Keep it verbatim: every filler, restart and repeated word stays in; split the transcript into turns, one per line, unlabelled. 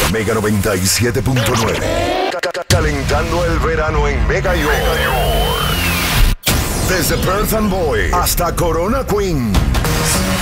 Mega noventa y siete punto nueve. Calentando el verano en Mega York. Desde Perth Amboy hasta Corona Queens.